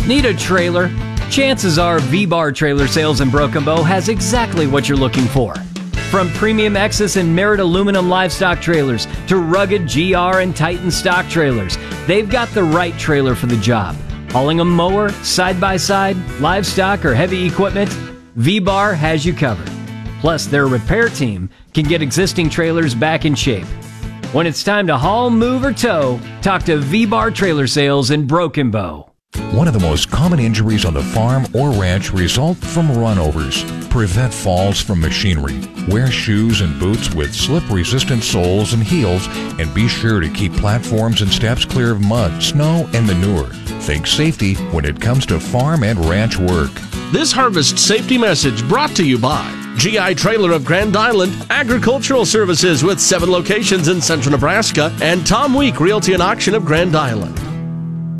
Need a trailer? Chances are V-Bar Trailer Sales in Broken Bow has exactly what you're looking for. From premium Exus and Merit aluminum livestock trailers to rugged GR and Titan stock trailers, they've got the right trailer for the job. Hauling a mower, side-by-side, livestock, or heavy equipment, V-Bar has you covered. Plus, their repair team can get existing trailers back in shape. When it's time to haul, move, or tow, talk to V-Bar Trailer Sales in Broken Bow. One of the most common injuries on the farm or ranch result from runovers. Prevent falls from machinery. Wear shoes and boots with slip-resistant soles and heels, and be sure to keep platforms and steps clear of mud, snow, and manure. Think safety when it comes to farm and ranch work. This harvest safety message brought to you by GI Trailer of Grand Island, Agricultural Services with 7 locations in central Nebraska, and Tom Week Realty and Auction of Grand Island.